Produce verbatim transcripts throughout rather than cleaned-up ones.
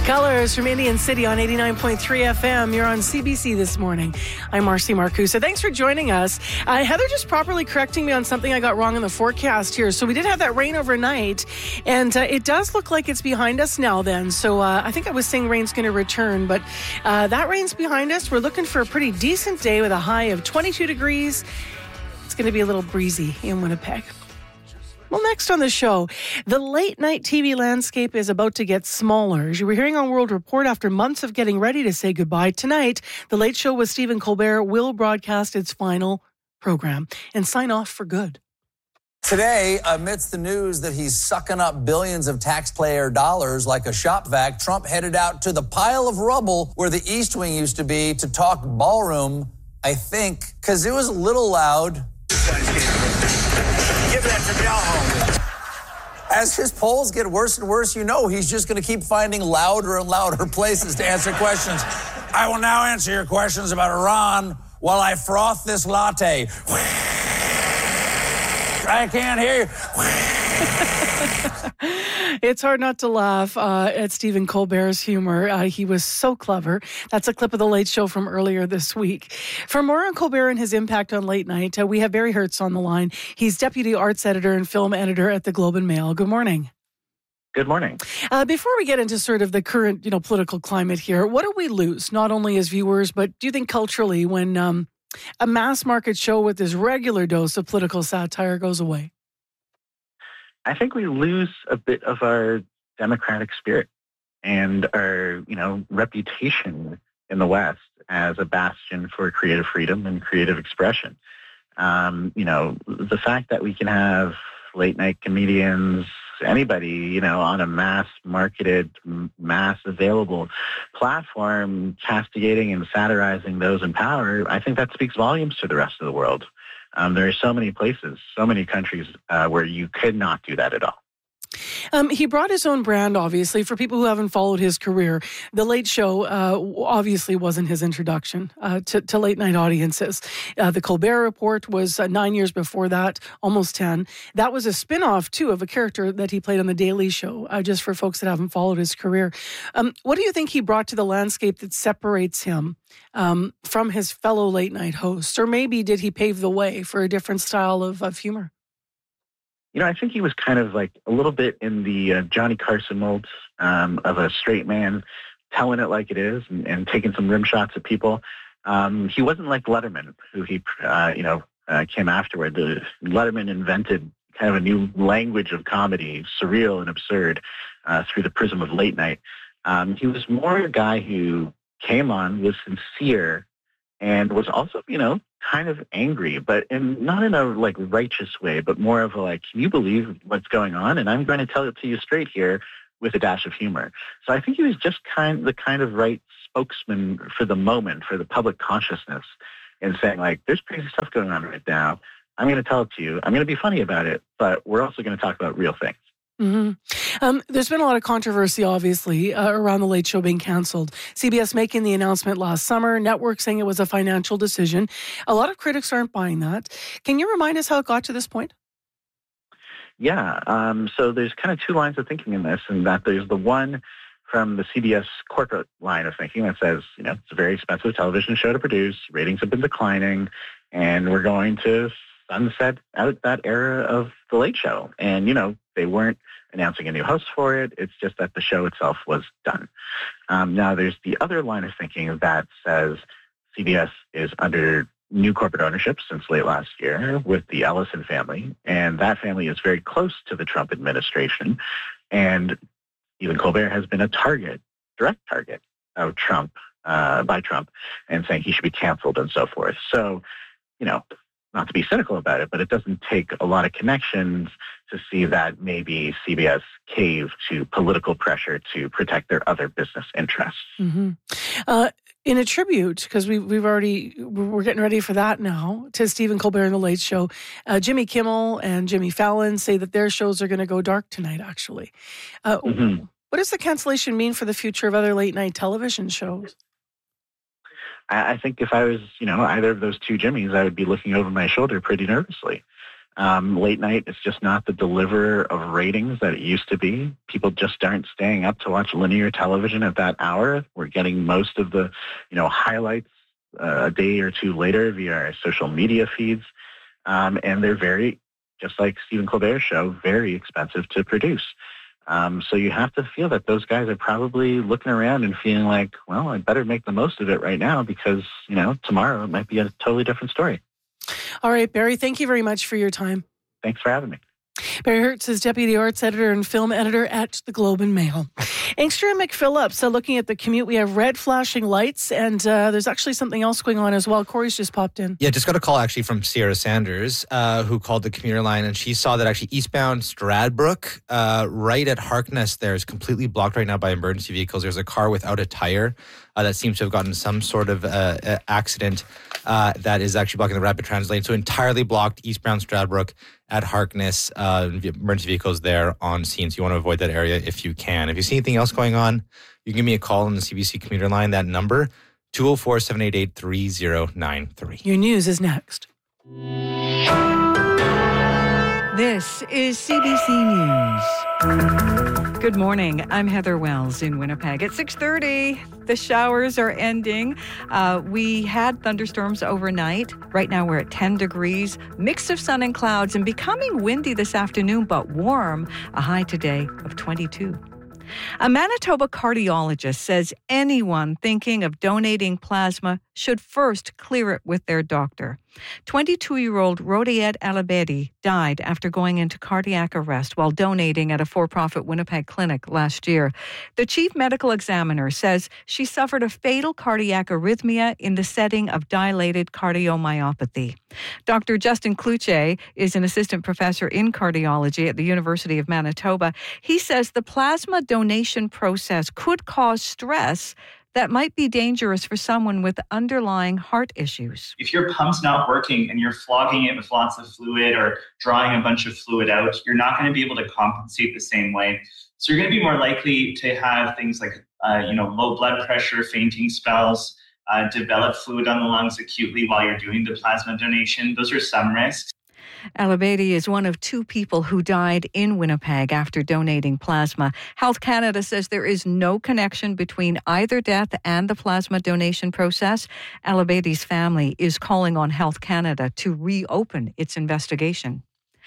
Colors from Indian City on eighty-nine point three F M. You're on C B C this morning. I'm Marcy Marcusa. Thanks for joining us. Uh, Heather just properly correcting me on something I got wrong in the forecast here. So we did have that rain overnight, and uh, it does look like it's behind us now then. So uh, I think I was saying rain's going to return, but uh, that rain's behind us. We're looking for a pretty decent day with a high of twenty-two degrees. It's going to be a little breezy in Winnipeg. Well, next on the show, the late-night T V landscape is about to get smaller. As you were hearing on World Report, after months of getting ready to say goodbye, tonight, The Late Show with Stephen Colbert will broadcast its final program and sign off for good. Today, amidst the news that he's sucking up billions of taxpayer dollars like a shop vac, Trump headed out to the pile of rubble where the East Wing used to be to talk ballroom, I think, because it was a little loud. Give that to y'all. As his polls get worse and worse, you know he's just going to keep finding louder and louder places to answer questions. I will now answer your questions about Iran while I froth this latte. I can't hear you. It's hard not to laugh uh, at Stephen Colbert's humor. Uh, he was so clever. That's a clip of The Late Show from earlier this week. For more on Colbert and his impact on late night, uh, we have Barry Hertz on the line. He's deputy arts editor and film editor at the Globe and Mail. Good morning. Good morning. Uh, before we get into sort of the current, you know, political climate here, what do we lose, not only as viewers, but do you think culturally when um, a mass market show with this regular dose of political satire goes away? I think we lose a bit of our democratic spirit and our, you know, reputation in the West as a bastion for creative freedom and creative expression. Um, you know, the fact that we can have late night comedians, anybody, you know, on a mass marketed, mass available platform, castigating and satirizing those in power, I think that speaks volumes to the rest of the world. Um, there are so many places, so many countries uh, where you could not do that at all. Um, he brought his own brand, obviously. For people who haven't followed his career, The Late Show uh, obviously wasn't his introduction uh, to, to late-night audiences. Uh, the Colbert Report was uh, nine years before that, almost ten. That was a spin-off, too, of a character that he played on The Daily Show, uh, just for folks that haven't followed his career. Um, what do you think he brought to the landscape that separates him um, from his fellow late-night hosts? Or maybe did he pave the way for a different style of, of humor? You know, I think he was kind of like a little bit in the uh, Johnny Carson mold um, of a straight man telling it like it is and, and taking some rim shots at people. Um, he wasn't like Letterman, who he, uh, you know, uh, came afterward. The, Letterman invented kind of a new language of comedy, surreal and absurd, uh, through the prism of late night. Um, he was more a guy who came on, was sincere, and was also, you know, kind of angry, but in not in a like righteous way, but more of a like, can you believe what's going on? And I'm going to tell it to you straight here with a dash of humor. So I think he was just kind the kind of right spokesman for the moment, for the public consciousness, and saying like, there's crazy stuff going on right now. I'm going to tell it to you. I'm going to be funny about it, but we're also going to talk about real things. Mm-hmm. Um, there's been a lot of controversy, obviously, uh, around The Late Show being canceled. C B S making the announcement last summer, network saying it was a financial decision. A lot of critics aren't buying that. Can you remind us how it got to this point? Yeah. Um, so there's kind of two lines of thinking in this, and that there's the one from the C B S corporate line of thinking that says, you know, it's a very expensive television show to produce. Ratings have been declining, and we're going to sunset out that era of The Late Show. And, you know, they weren't announcing a new host for it. It's just that the show itself was done. Um, now, there's the other line of thinking that says C B S is under new corporate ownership since late last year with the Ellison family, and that family is very close to the Trump administration. And Stephen Colbert has been a target, direct target of Trump, uh, by Trump, and saying he should be canceled and so forth. So, you know, not to be cynical about it, but it doesn't take a lot of connections to see that maybe C B S caved to political pressure to protect their other business interests. Mm-hmm. Uh, in a tribute, because we, we've already, we're getting ready for that now, to Stephen Colbert and The Late Show, uh, Jimmy Kimmel and Jimmy Fallon say that their shows are going to go dark tonight, actually. Uh, mm-hmm. What does the cancellation mean for the future of other late night television shows? I think if I was, you know, either of those two Jimmys, I would be looking over my shoulder pretty nervously. Um, late night is just not the deliverer of ratings that it used to be. People just aren't staying up to watch linear television at that hour. We're getting most of the, you know, highlights uh, a day or two later via our social media feeds. Um, and they're very, just like Stephen Colbert's show, very expensive to produce. Um, so you have to feel that those guys are probably looking around and feeling like, well, I better make the most of it right now because, you know, tomorrow it might be a totally different story. All right, Barry, thank you very much for your time. Thanks for having me. Barry Hertz is Deputy Arts Editor and Film Editor at the Globe and Mail. Inkster and McPhillips, so looking at the commute, we have red flashing lights, and uh, there's actually something else going on as well. Corey's just popped in. Yeah, just got a call actually from Sierra Sanders, uh, who called the commuter line, and she saw that actually eastbound Stradbrook, uh, right at Harkness there, is completely blocked right now by emergency vehicles. There's a car without a tire uh, that seems to have gotten some sort of uh, accident uh, that is actually blocking the rapid transit lane. So entirely blocked eastbound Stradbrook at Harkness, uh, emergency vehicles there on scene. So you want to avoid that area if you can. If you see anything else going on, you can give me a call on the C B C commuter line. That number, two oh four, seven eight eight, three oh nine three. Your news is next. This is C B C News. Good morning. I'm Heather Wells in Winnipeg. At six thirty, the showers are ending. Uh, we had thunderstorms overnight. Right now we're at ten degrees, mix of sun and clouds, and becoming windy this afternoon, but warm. A high today of twenty-two. A Manitoba cardiologist says anyone thinking of donating plasma should first clear it with their doctor. twenty-two-year-old Rodiette Alabedi died after going into cardiac arrest while donating at a for-profit Winnipeg clinic last year. The chief medical examiner says she suffered a fatal cardiac arrhythmia in the setting of dilated cardiomyopathy. Doctor Justin Cloutier is an assistant professor in cardiology at the University of Manitoba. He says the plasma donation process could cause stress that might be dangerous for someone with underlying heart issues. If your pump's not working and you're flogging it with lots of fluid or drawing a bunch of fluid out, you're not going to be able to compensate the same way. So you're going to be more likely to have things like, uh, you know, low blood pressure, fainting spells, uh, develop fluid on the lungs acutely while you're doing the plasma donation. Those are some risks. Alabedi is one of two people who died in Winnipeg after donating plasma. Health Canada says there is no connection between either death and the plasma donation process. Alabedi's family is calling on Health Canada to reopen its investigation.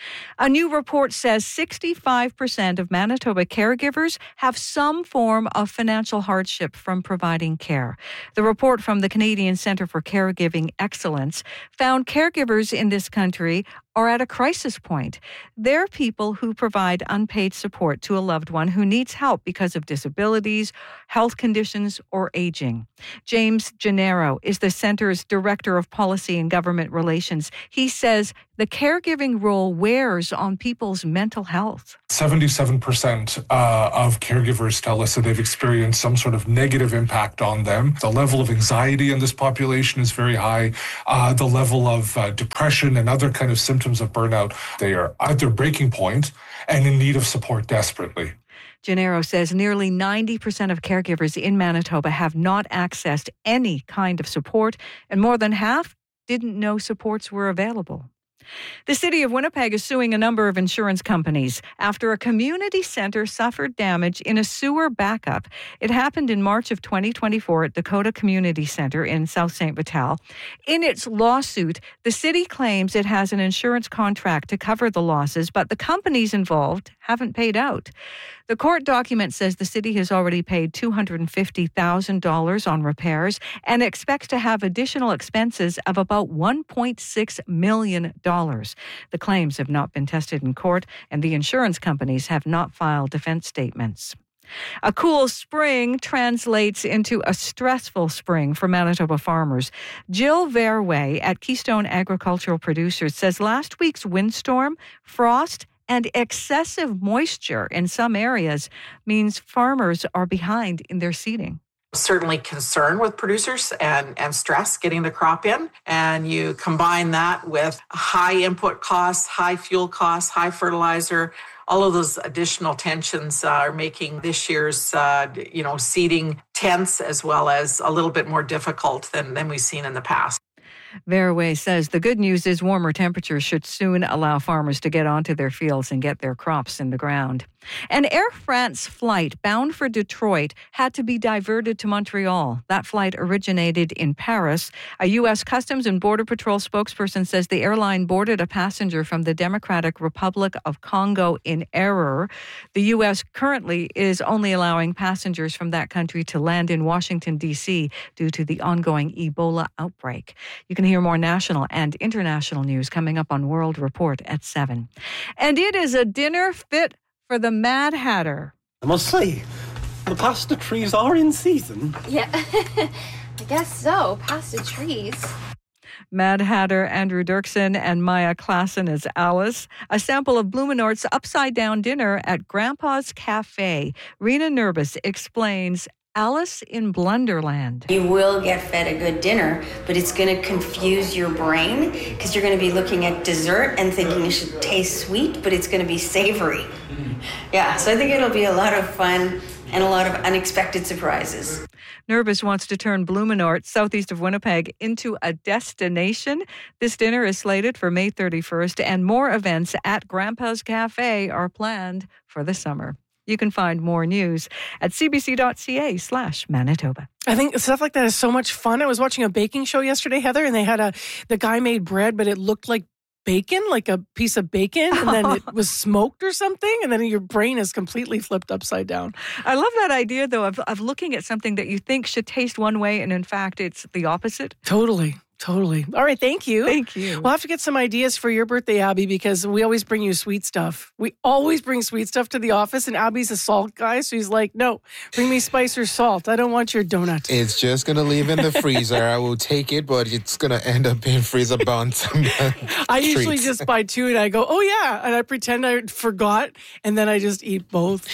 A new report says sixty-five percent of Manitoba caregivers have some form of financial hardship from providing care. The report from the Canadian Centre for Caregiving Excellence found caregivers in this country are at a crisis point. They're people who provide unpaid support to a loved one who needs help because of disabilities, health conditions, or aging. James Gennaro is the center's Director of Policy and Government Relations. He says the caregiving role wears on people's mental health. seventy-seven percent uh, of caregivers tell us that they've experienced some sort of negative impact on them. The level of anxiety in this population is very high. Uh, the level of uh, depression and other kind of symptoms of burnout, they are at their breaking point and in need of support desperately. Gennaro says nearly ninety percent of caregivers in Manitoba have not accessed any kind of support, and more than half didn't know supports were available. The city of Winnipeg is suing a number of insurance companies after a community center suffered damage in a sewer backup. It happened in March of twenty twenty-four at Dakota Community Center in South Saint Vital. In its lawsuit, the city claims it has an insurance contract to cover the losses, but the companies involved haven't paid out. The court document says the city has already paid two hundred fifty thousand dollars on repairs and expects to have additional expenses of about one point six million dollars. The claims have not been tested in court, and the insurance companies have not filed defense statements. A cool spring translates into a stressful spring for Manitoba farmers. Jill Verway at Keystone Agricultural Producers says last week's windstorm, frost, and excessive moisture in some areas means farmers are behind in their seeding. Certainly concern with producers and, and stress getting the crop in. And you combine that with high input costs, high fuel costs, high fertilizer. All of those additional tensions uh, are making this year's uh, you know, seeding tense as well as a little bit more difficult than, than we've seen in the past. Verway says the good news is warmer temperatures should soon allow farmers to get onto their fields and get their crops in the ground. An Air France flight bound for Detroit had to be diverted to Montreal. That flight originated in Paris. A U S Customs and Border Patrol spokesperson says the airline boarded a passenger from the Democratic Republic of Congo in error. The U S currently is only allowing passengers from that country to land in Washington, D C due to the ongoing Ebola outbreak. You can hear more national and international news coming up on World Report at seven. And it is a dinner fit for the Mad Hatter. I must say, the pasta trees are in season. Yeah, I guess so. Pasta trees. Mad Hatter Andrew Dirksen and Maya Klassen as Alice. A sample of Blumenort's upside-down dinner at Grandpa's Cafe. Rena Nerbus explains Alice in Blunderland. You will get fed a good dinner, but it's going to confuse your brain because you're going to be looking at dessert and thinking it should taste sweet, but it's going to be savory. Yeah, so I think it'll be a lot of fun and a lot of unexpected surprises. Nerbus wants to turn Blumenort, southeast of Winnipeg, into a destination. This dinner is slated for May thirty-first, and more events at Grandpa's Cafe are planned for the summer. You can find more news at cbc.ca slash Manitoba. I think stuff like that is so much fun. I was watching a baking show yesterday, Heather, and they had a, the guy made bread, but it looked like bacon, like a piece of bacon, and then it was smoked or something, and then your brain is completely flipped upside down. I love that idea, though, of, of looking at something that you think should taste one way, and in fact, it's the opposite. Totally. Totally. All right. Thank you. Thank you. We'll have to get some ideas for your birthday, Abby, because we always bring you sweet stuff. We always bring sweet stuff to the office, and Abby's a salt guy, so he's like, no, bring me spice or salt. I don't want your donut. It's just going to leave in the freezer. I will take it, but it's going to end up being freezer bound. I usually just buy two, and I go, oh, yeah, and I pretend I forgot, and then I just eat both.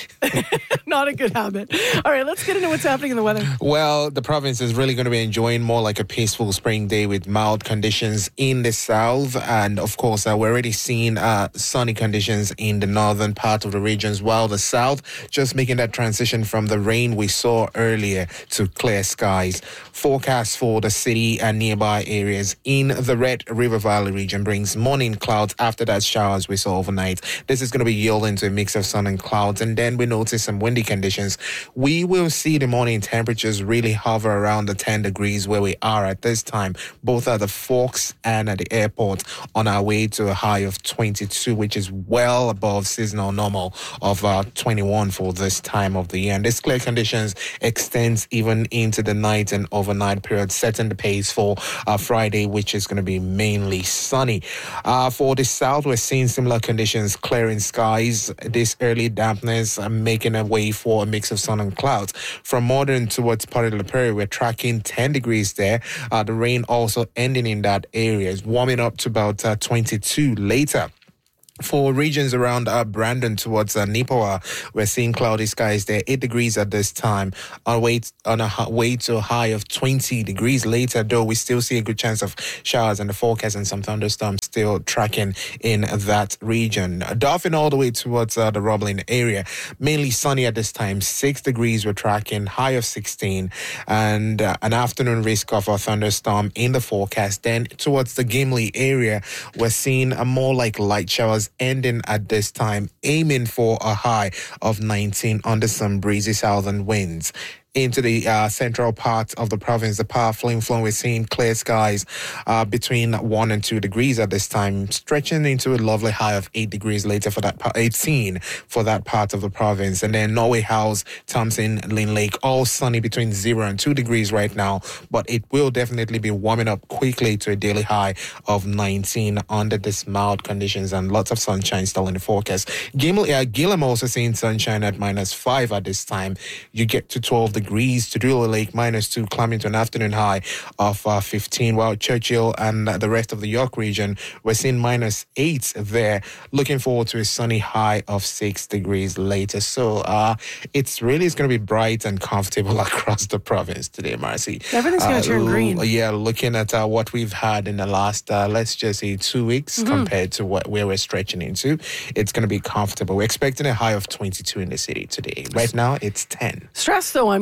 Not a good habit. All right, let's get into what's happening in the weather. Well, the province is really going to be enjoying more like a peaceful spring day with mild conditions in the south, and of course uh, we're already seeing uh, sunny conditions in the northern part of the regions, while the south just making that transition from the rain we saw earlier to clear skies. Forecast for the city and nearby areas in the Red River Valley region brings morning clouds after that showers we saw overnight. This is going to be yielding to a mix of sun and clouds, and then we notice some windy conditions. We will see the morning temperatures really hover around the ten degrees where we are at this time, both at the Forks and at the airport, on our way to a high of twenty-two, which is well above seasonal normal of uh, twenty-one for this time of the year. And this clear conditions extends even into the night and overnight period, setting the pace for uh, Friday, which is going to be mainly sunny. Uh, for the south, we're seeing similar conditions, clearing skies, this early dampness uh, making a way for a mix of sun and clouds. From Modern towards Port de la Prairie, we're tracking ten degrees there. Uh, the rain also ending in that area, is warming up to about uh, twenty-two later. For regions around uh, Brandon towards uh, Nipawa, we're seeing cloudy skies there, eight degrees at this time, on, way t- on a h- way to a high of twenty degrees later, though we still see a good chance of showers and the forecast and some thunderstorms still tracking in that region. Dauphin all the way towards uh, the Roblin area, mainly sunny at this time, six degrees we're tracking, high of sixteen, and uh, an afternoon risk of a thunderstorm in the forecast. Then towards the Gimli area, we're seeing a more like light showers ending at this time, aiming for a high of nineteen under some breezy southern winds. Into the uh, central part of the province, the power flame flow, we're seeing clear skies uh, between one and two degrees at this time, stretching into a lovely high of eight degrees later for that part, eighteen for that part of the province. And then Norway House, Thompson, Lynn Lake, all sunny between zero and two degrees right now, but it will definitely be warming up quickly to a daily high of nineteen under this mild conditions, and lots of sunshine still in the forecast. Gimli, uh, Gillam also seeing sunshine at minus five at this time. You get to twelve degrees to Driller Lake, minus two, climbing to an afternoon high of uh, fifteen, while Churchill and uh, the rest of the York region, we're seeing minus eight there. Looking forward to a sunny high of six degrees later. So uh, it's really it's going to be bright and comfortable across the province today, Marcy. Everything's going to uh, turn green. L- yeah, looking at uh, what we've had in the last, uh, let's just say, two weeks mm-hmm. compared to what where we're stretching into, it's going to be comfortable. We're expecting a high of twenty-two in the city today. Right now, it's ten. Stress, though, I'm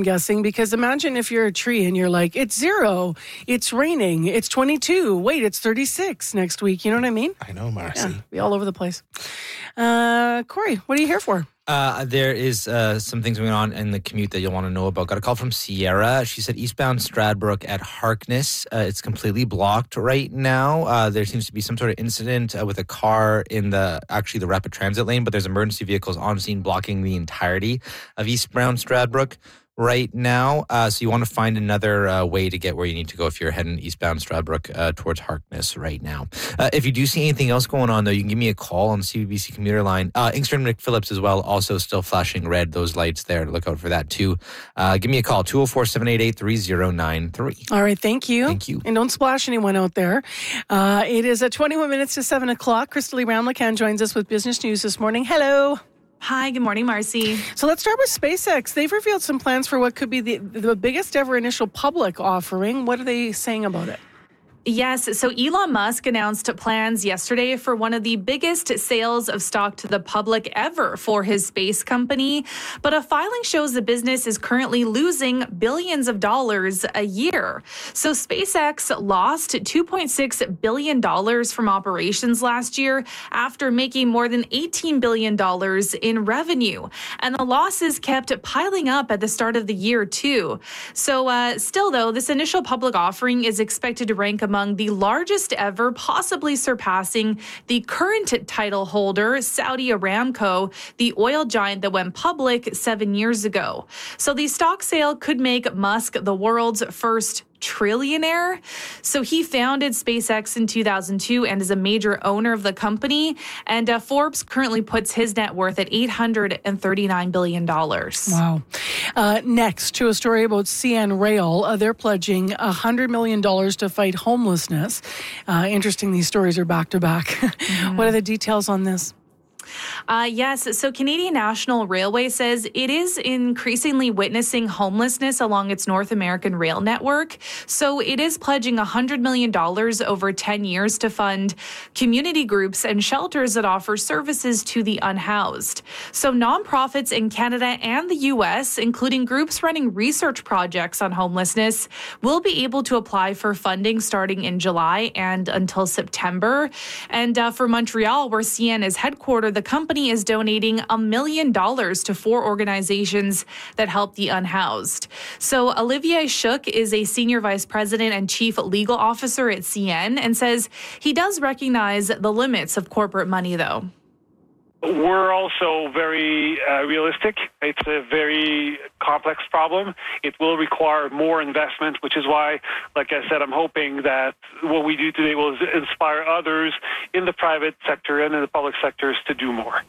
guessing, because imagine if you're a tree and you're like, it's zero, it's raining, it's twenty-two, wait, it's thirty-six next week. You know what I mean? I know, Marcy. Yeah, be all over the place. Uh, Corey, what are you here for? Uh, there is uh, some things going on in the commute that you'll want to know about. Got a call from Sierra. She said eastbound Stradbrook at Harkness. Uh, it's completely blocked right now. Uh, there seems to be some sort of incident uh, with a car in the, actually the rapid transit lane, but there's emergency vehicles on scene blocking the entirety of eastbound Stradbrook right now. Uh, so you want to find another uh, way to get where you need to go if you're heading eastbound Stradbrook uh, towards Harkness right now. Uh, if you do see anything else going on, though, you can give me a call on the C B B C commuter line. Uh, Inkster and McPhillips as well, also still flashing red, those lights there. Look out for that, too. Uh, give me a call, two oh four, seven eight eight, three oh nine three. All right, thank you. Thank you. And don't splash anyone out there. Uh, it is at twenty-one minutes to seven o'clock. Crystalie Ramlakan joins us with business news this morning. Hello. Hi, good morning, Marcy. So let's start with SpaceX. They've revealed some plans for what could be the, the biggest ever initial public offering. What are they saying about it? Yes, so Elon Musk announced plans yesterday for one of the biggest sales of stock to the public ever for his space company. But a filing shows the business is currently losing billions of dollars a year. So SpaceX lost two point six billion dollars from operations last year after making more than eighteen billion dollars in revenue. And the losses kept piling up at the start of the year, too. So uh, still, though, this initial public offering is expected to rank among Among the largest ever, possibly surpassing the current title holder, Saudi Aramco, the oil giant that went public seven years ago. So the stock sale could make Musk the world's first trillionaire. So he founded SpaceX in two thousand two and is a major owner of the company. And uh, Forbes currently puts his net worth at eight hundred thirty-nine billion dollars. Wow. Uh, next, to a story about C N Rail. Uh, they're pledging one hundred million dollars to fight homelessness. Uh, interesting, these stories are back to back. Mm-hmm. What are the details on this? Uh, yes. So Canadian National Railway says it is increasingly witnessing homelessness along its North American rail network. So it is pledging one hundred million dollars over ten years to fund community groups and shelters that offer services to the unhoused. So nonprofits in Canada and the U S, including groups running research projects on homelessness, will be able to apply for funding starting in July and until September. And uh, for Montreal, where C N is headquartered, the company is donating a million dollars to four organizations that help the unhoused. So Olivier Shook is a senior vice president and chief legal officer at C N and says he does recognize the limits of corporate money, though. We're also very uh, realistic. It's a very complex problem. It will require more investment, which is why, like I said, I'm hoping that what we do today will inspire others in the private sector and in the public sectors to do more.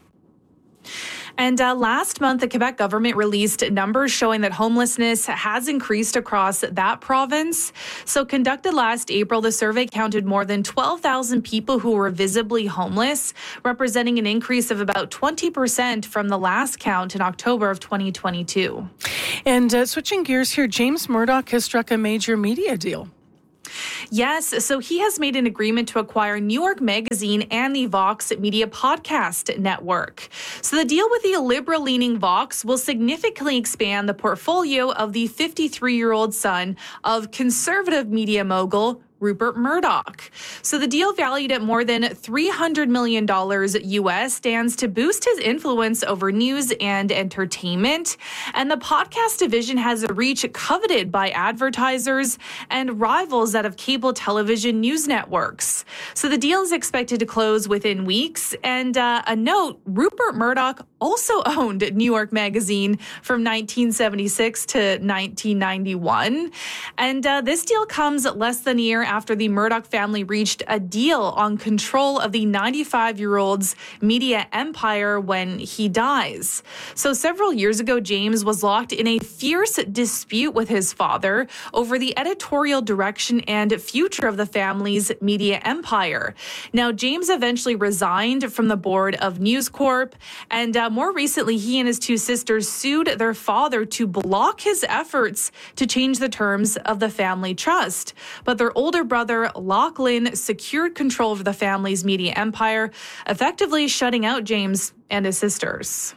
And uh, last month, the Quebec government released numbers showing that homelessness has increased across that province. So conducted last April, the survey counted more than twelve thousand people who were visibly homeless, representing an increase of about twenty percent from the last count in October of twenty twenty-two. And uh, switching gears here, James Murdoch has struck a major media deal. Yes, so he has made an agreement to acquire New York Magazine and the Vox Media Podcast Network. So the deal with the liberal-leaning Vox will significantly expand the portfolio of the fifty-three-year-old son of conservative media mogul Rupert Murdoch. So the deal, valued at more than three hundred million dollars U S, stands to boost his influence over news and entertainment. And the podcast division has a reach coveted by advertisers and rivals that of cable television news networks. So the deal is expected to close within weeks. And uh, a note, Rupert Murdoch also owned New York Magazine from nineteen seventy-six to nineteen ninety-one. And uh, this deal comes less than a year after the Murdoch family reached a deal on control of the ninety-five-year-old's media empire when he dies. So several years ago, James was locked in a fierce dispute with his father over the editorial direction and future of the family's media empire. Now, James eventually resigned from the board of News Corp, and uh, more recently, he and his two sisters sued their father to block his efforts to change the terms of the family trust. But their older brother, Lachlan, secured control of the family's media empire, effectively shutting out James and his sisters.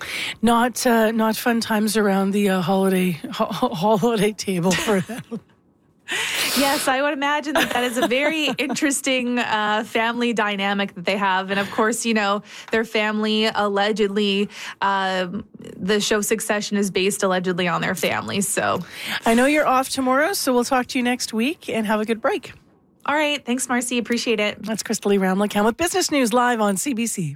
Not uh, not fun times around the uh, holiday ho- holiday table for them. Yes, I would imagine that that is a very interesting uh, family dynamic that they have. And of course, you know, their family allegedly, um, the show Succession is based allegedly on their family. So I know you're off tomorrow, so we'll talk to you next week and have a good break. All right. Thanks, Marcy. Appreciate it. That's Crystal Lee Ramlichan with Business News live on C B C.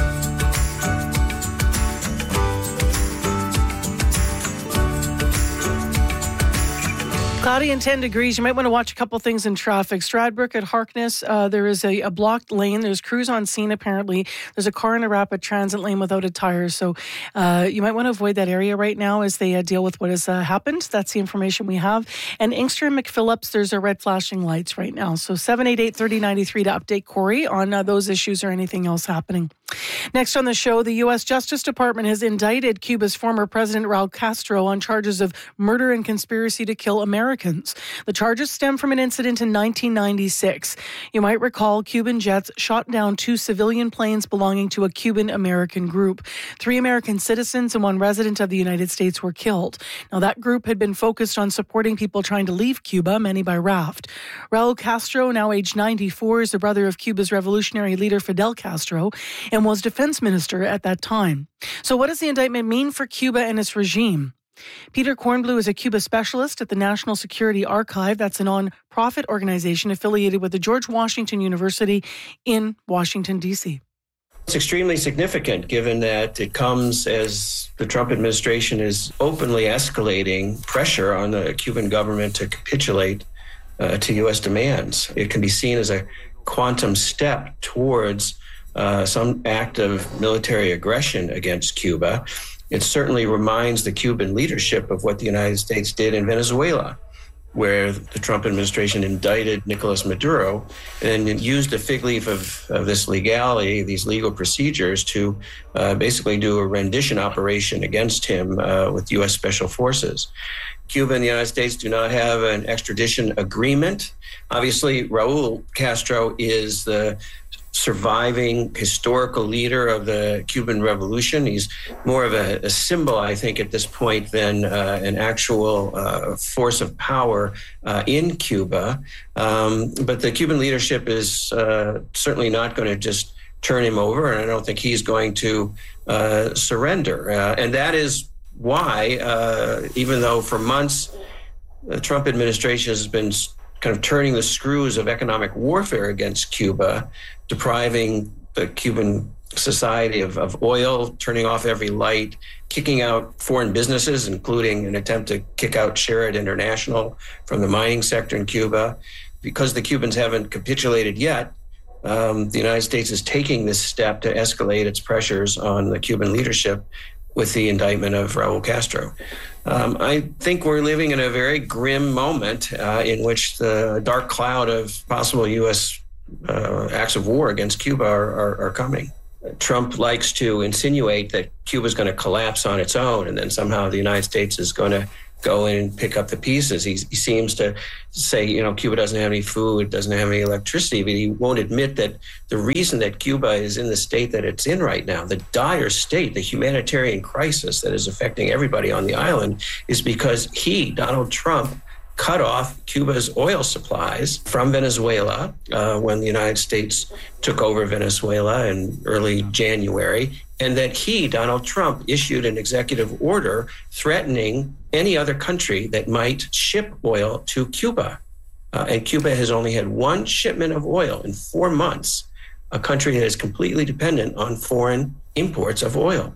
Cloudy and ten degrees. You might want to watch a couple things in traffic. Stradbrook at Harkness, uh, there is a, a blocked lane. There's crews on scene, apparently. There's a car in a rapid transit lane without a tire. So uh, you might want to avoid that area right now as they uh, deal with what has uh, happened. That's the information we have. And Inkster and McPhillips, there's a red flashing lights right now. So seven eight eight, three oh nine three to update Corey on uh, those issues or anything else happening. Next on the show, the U S Justice Department has indicted Cuba's former president, Raul Castro, on charges of murder and conspiracy to kill Americans. The charges stem from an incident in nineteen ninety-six. You might recall Cuban jets shot down two civilian planes belonging to a Cuban-American group. Three American citizens and one resident of the United States were killed. Now, that group had been focused on supporting people trying to leave Cuba, many by raft. Raul Castro, now aged ninety-four, is the brother of Cuba's revolutionary leader Fidel Castro and was defense minister at that time. So what does the indictment mean for Cuba and its regime? Peter Kornblue is a Cuba specialist at the National Security Archive. That's a non-profit organization affiliated with the George Washington University in Washington, D C. It's extremely significant given that it comes as the Trump administration is openly escalating pressure on the Cuban government to capitulate uh, to U S demands. It can be seen as a quantum step towards uh, some act of military aggression against Cuba. It certainly reminds the Cuban leadership of what the United States did in Venezuela, where the Trump administration indicted Nicolas Maduro and used a fig leaf of, of this legality, these legal procedures, to uh, basically do a rendition operation against him uh, with U S Special Forces. Cuba and the United States do not have an extradition agreement. Obviously, Raul Castro is the surviving historical leader of the Cuban Revolution. He's more of a, a symbol, I think, at this point than uh, an actual uh, force of power uh, in Cuba. Um, but the Cuban leadership is uh, certainly not going to just turn him over, and I don't think he's going to uh, surrender. Uh, and that is why, uh, even though for months the Trump administration has been kind of turning the screws of economic warfare against Cuba, depriving the Cuban society of, of oil, turning off every light, kicking out foreign businesses, including an attempt to kick out Sherritt International from the mining sector in Cuba. Because the Cubans haven't capitulated yet, um, the United States is taking this step to escalate its pressures on the Cuban leadership with the indictment of Raul Castro. Um, I think we're living in a very grim moment uh, in which the dark cloud of possible U S uh, acts of war against Cuba are, are, are coming. Trump likes to insinuate that Cuba is going to collapse on its own, and then somehow the United States is going to go in and pick up the pieces. He, he seems to say, you know, Cuba doesn't have any food, doesn't have any electricity, but he won't admit that the reason that Cuba is in the state that it's in right now, the dire state, the humanitarian crisis that is affecting everybody on the island, is because he, Donald Trump, cut off Cuba's oil supplies from Venezuela uh, when the United States took over Venezuela in early January, and that he, Donald Trump, issued an executive order threatening any other country that might ship oil to Cuba. Uh, and Cuba has only had one shipment of oil in four months, a country that is completely dependent on foreign imports of oil.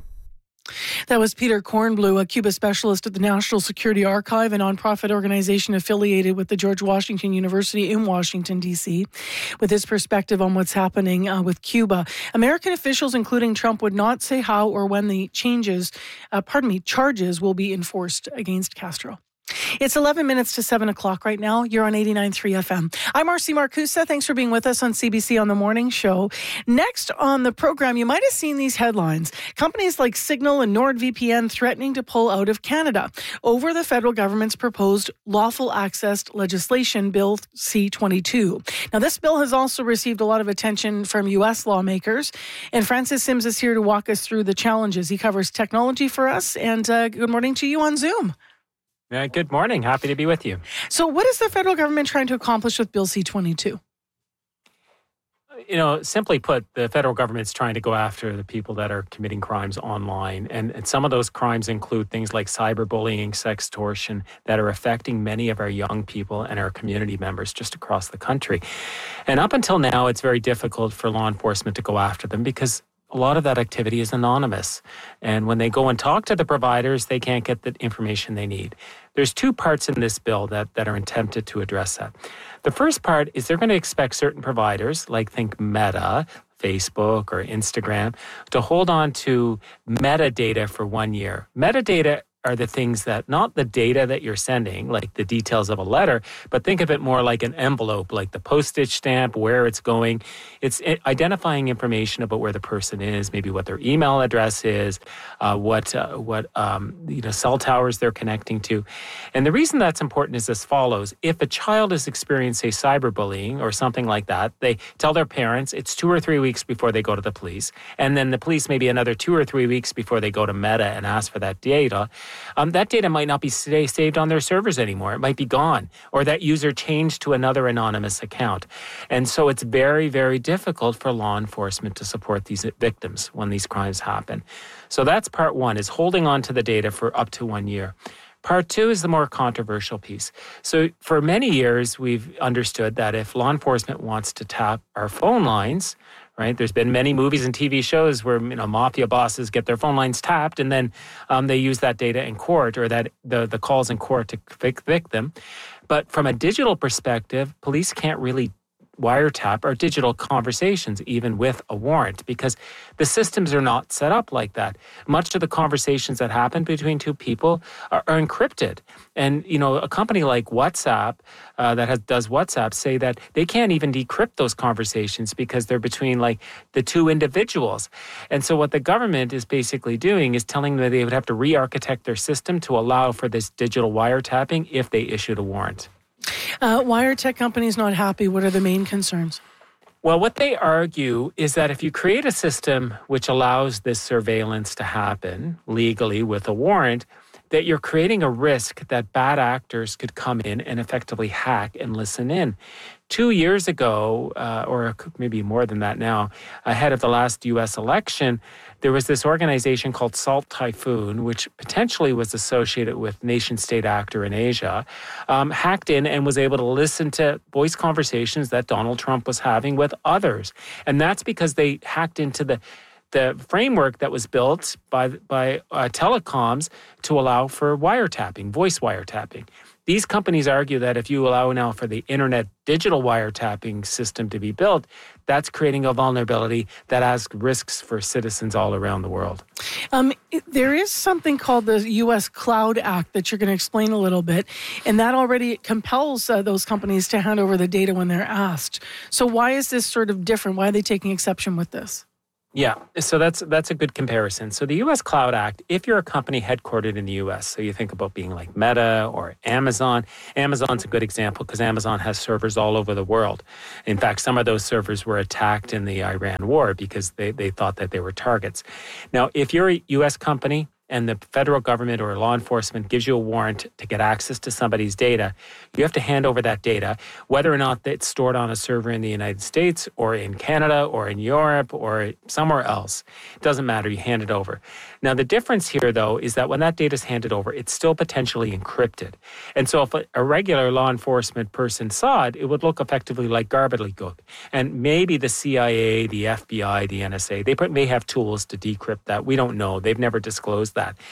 That was Peter Kornblue, a Cuba specialist at the National Security Archive, a nonprofit organization affiliated with the George Washington University in Washington, D C, with his perspective on what's happening uh, with Cuba. American officials, including Trump, would not say how or when the changes, uh, pardon me, charges will be enforced against Castro. It's eleven minutes to seven o'clock right now. You're on eighty-nine point three F M. I'm Marcy Marcusa. Thanks for being with us on C B C on the Morning Show. Next on the program, you might have seen these headlines. Companies like Signal and NordVPN threatening to pull out of Canada over the federal government's proposed Lawful Access legislation, Bill C twenty-two. Now, this bill has also received a lot of attention from U S lawmakers. And Francis Sims is here to walk us through the challenges. He covers technology for us. And uh, good morning to you on Zoom. Uh, good morning. Happy to be with you. So what is the federal government trying to accomplish with Bill C twenty-two? You know, simply put, the federal government's trying to go after the people that are committing crimes online. And, and some of those crimes include things like cyberbullying, sextortion, that are affecting many of our young people and our community members just across the country. And up until now, it's very difficult for law enforcement to go after them because a lot of that activity is anonymous. And when they go and talk to the providers, they can't get the information they need. There's two parts in this bill that, that are intended to address that. The first part is they're going to expect certain providers, like think Meta, Facebook, or Instagram, to hold on to metadata for one year. Metadata are the things that, not the data that you're sending, like the details of a letter, but think of it more like an envelope, like the postage stamp, where it's going. It's identifying information about where the person is, maybe what their email address is, uh, what uh, what um, you know cell towers they're connecting to. And the reason that's important is as follows. If a child is experiencing, say, cyberbullying or something like that, they tell their parents it's two or three weeks before they go to the police. And then the police maybe another two or three weeks before they go to Meta and ask for that data. Um, that data might not be saved on their servers anymore. It might be gone, or that user changed to another anonymous account. And so it's very, very difficult for law enforcement to support these victims when these crimes happen. So that's part one, is holding on to the data for up to one year. Part two is the more controversial piece. So for many years, we've understood that if law enforcement wants to tap our phone lines, right? There's been many movies and T V shows where, you know, mafia bosses get their phone lines tapped, and then um, they use that data in court, or that the, the calls in court to convict them. But from a digital perspective, police can't really wiretap our digital conversations, even with a warrant, because the systems are not set up like that. Much of the conversations that happen between two people are, are encrypted. And, you know, a company like WhatsApp uh, that has, does WhatsApp say that they can't even decrypt those conversations because they're between like the two individuals. And so what the government is basically doing is telling them that they would have to re-architect their system to allow for this digital wiretapping if they issued a warrant. Uh, why are tech companies not happy? What are the main concerns? Well, what they argue is that if you create a system which allows this surveillance to happen legally with a warrant, that you're creating a risk that bad actors could come in and effectively hack and listen in. Two years ago, uh, or maybe more than that now, ahead of the last U S election, there was this organization called Salt Typhoon, which potentially was associated with nation-state actor in Asia, um, hacked in and was able to listen to voice conversations that Donald Trump was having with others. And that's because they hacked into the the framework that was built by by uh, telecoms to allow for wiretapping, voice wiretapping. These companies argue that if you allow now for the internet digital wiretapping system to be built, that's creating a vulnerability that has risks for citizens all around the world. Um, there is something called the U S Cloud Act that you're going to explain a little bit, and that already compels uh, those companies to hand over the data when they're asked. So why is this sort of different? Why are they taking exception with this? Yeah, so that's that's a good comparison. So the U S Cloud Act, if you're a company headquartered in the U S, so you think about being like Meta or Amazon. Amazon's a good example because Amazon has servers all over the world. In fact, some of those servers were attacked in the Iran war because they, they thought that they were targets. Now, if you're a U S company and the federal government or law enforcement gives you a warrant to get access to somebody's data, you have to hand over that data, whether or not it's stored on a server in the United States or in Canada or in Europe or somewhere else. It doesn't matter, you hand it over. Now, the difference here, though, is that when that data is handed over, it's still potentially encrypted. And so if a, a regular law enforcement person saw it, it would look effectively like gobbledygook. And maybe the C I A, the F B I, the N S A, they may have tools to decrypt that. We don't know. They've never disclosed that.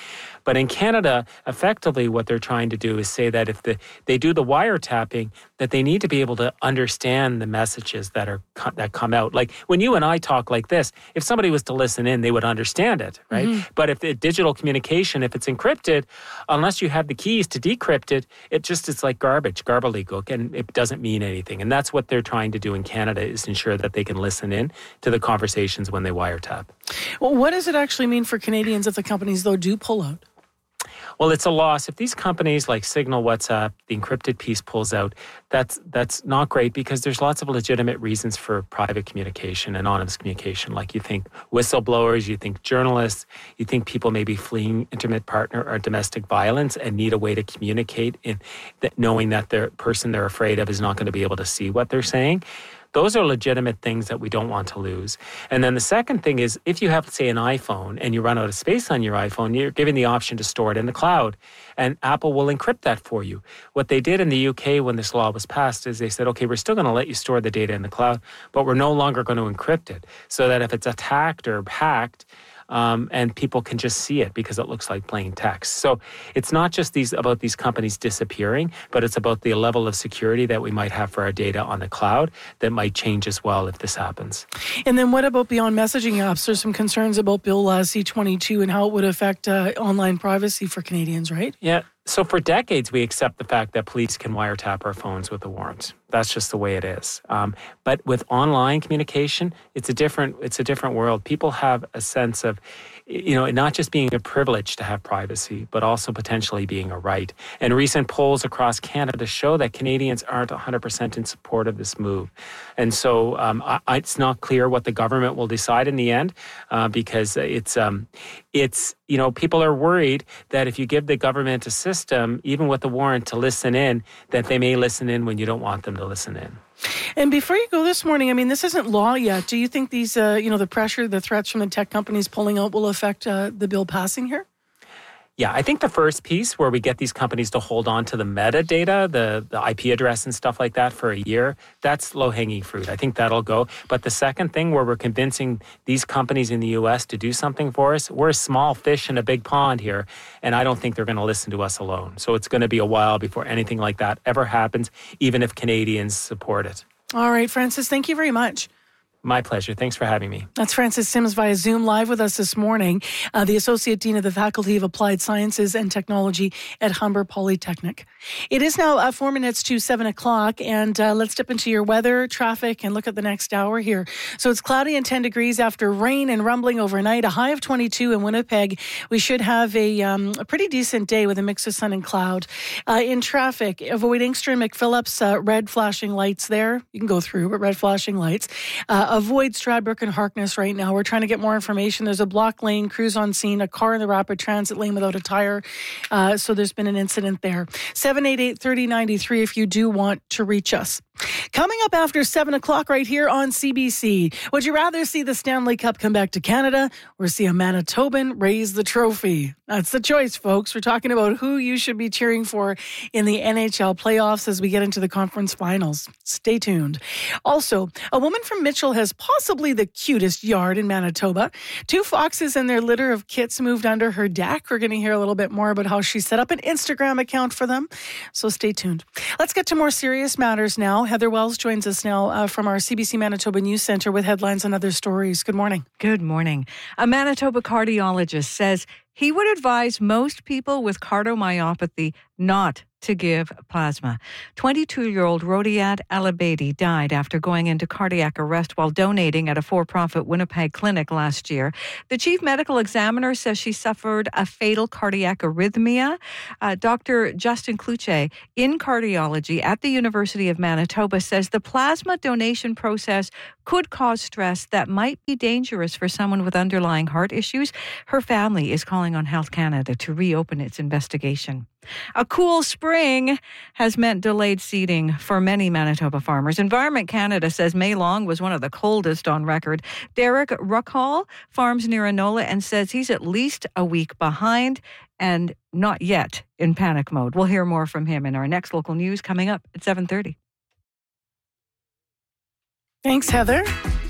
But in Canada, effectively what they're trying to do is say that if the, they do the wiretapping, that they need to be able to understand the messages that are that come out. Like when you and I talk like this, if somebody was to listen in, they would understand it, right? Mm-hmm. But if the digital communication, if it's encrypted, unless you have the keys to decrypt it, it just is like garbage, gobbledygook, and it doesn't mean anything. And that's what they're trying to do in Canada, is ensure that they can listen in to the conversations when they wiretap. Well, what does it actually mean for Canadians if the companies, though, do pull out? Well, it's a loss. If these companies like Signal, WhatsApp, the encrypted piece pulls out, that's that's not great, because there's lots of legitimate reasons for private communication, anonymous communication. Like you think whistleblowers, you think journalists, you think people may be fleeing intimate partner or domestic violence and need a way to communicate in that, knowing that the person they're afraid of is not going to be able to see what they're saying. Those are legitimate things that we don't want to lose. And then the second thing is, if you have, say, an iPhone and you run out of space on your iPhone, you're given the option to store it in the cloud. And Apple will encrypt that for you. What they did in the U K when this law was passed is they said, okay, we're still going to let you store the data in the cloud, but we're no longer going to encrypt it. So that if it's attacked or hacked, Um, and people can just see it because it looks like plain text. So it's not just these about these companies disappearing, but it's about the level of security that we might have for our data on the cloud that might change as well if this happens. And then what about beyond messaging apps? There's some concerns about Bill uh, C twenty-two and how it would affect uh, online privacy for Canadians, right? Yeah. So for decades, we accept the fact that police can wiretap our phones with a warrant. That's just the way it is. Um, but with online communication, it's a different it's a different world. People have a sense of, you know, not just being a privilege to have privacy, but also potentially being a right. And recent polls across Canada show that Canadians aren't one hundred percent in support of this move. And so um, I, it's not clear what the government will decide in the end, uh, because it's um, it's you know people are worried that if you give the government a system, even with the warrant, to listen in, that they may listen in when you don't want them to listen in. And before you go this morning, I mean, this isn't law yet. Do you think these, uh, you know, the pressure, the threats from the tech companies pulling out will affect uh, the bill passing here? Yeah, I think the first piece where we get these companies to hold on to the metadata, the, the I P address and stuff like that for a year, that's low-hanging fruit. I think that'll go. But the second thing where we're convincing these companies in the U S to do something for us, we're a small fish in a big pond here, and I don't think they're going to listen to us alone. So it's going to be a while before anything like that ever happens, even if Canadians support it. All right, Francis, thank you very much. My pleasure. Thanks for having me. That's Francis Sims via Zoom live with us this morning, uh, the Associate Dean of the Faculty of Applied Sciences and Technology at Humber Polytechnic. It is now uh, four minutes to seven o'clock, and uh, let's step into your weather, traffic, and look at the next hour here. So it's cloudy and ten degrees after rain and rumbling overnight, a high of twenty-two in Winnipeg. We should have a, um, a pretty decent day with a mix of sun and cloud. Uh, in traffic, avoid Inkster and McPhillips, uh, red flashing lights there. You can go through, but red flashing lights. Uh, Avoid Stradbrook and Harkness right now. We're trying to get more information. There's a block lane, crews on scene, a car in the rapid transit lane without a tire. Uh, so there's been an incident there. seven eight eight, three oh nine three if you do want to reach us. Coming up after seven o'clock right here on C B C. Would you rather see the Stanley Cup come back to Canada or see a Manitoban raise the trophy? That's the choice, folks. We're talking about who you should be cheering for in the N H L playoffs as we get into the conference finals. Stay tuned. Also, a woman from Mitchell has possibly the cutest yard in Manitoba. Two foxes and their litter of kits moved under her deck. We're going to hear a little bit more about how she set up an Instagram account for them. So stay tuned. Let's get to more serious matters now. Heather Wells joins us now uh, from our C B C Manitoba News Centre with headlines and other stories. Good morning. Good morning. A Manitoba cardiologist says he would advise most people with cardiomyopathy not to give plasma. twenty-two-year-old Rodiat Alabadi died after going into cardiac arrest while donating at a for-profit Winnipeg clinic last year. The chief medical examiner says she suffered a fatal cardiac arrhythmia. Uh, Doctor Justin Kluche in cardiology at the University of Manitoba says the plasma donation process could cause stress that might be dangerous for someone with underlying heart issues. Her family is calling on Health Canada to reopen its investigation. A cool spring has meant delayed seeding for many Manitoba farmers. Environment Canada says May long was one of the coldest on record. Derek Ruckhall farms near Enola and says he's at least a week behind and not yet in panic mode. We'll hear more from him in our next local news coming up at seven thirty. Thanks, Heather.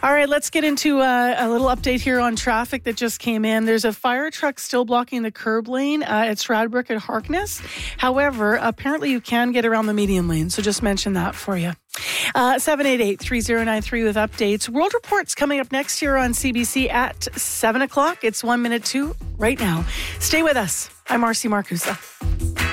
All right, let's get into uh, a little update here on traffic that just came in. There's a fire truck still blocking the curb lane uh, at Stradbrook at Harkness. However, apparently you can get around the median lane, so just mention that for you. Uh, seven eight eight, three oh nine three with updates. World Report's coming up next year on C B C at seven o'clock. It's one minute to right now. Stay with us. I'm Marcy Marcusa.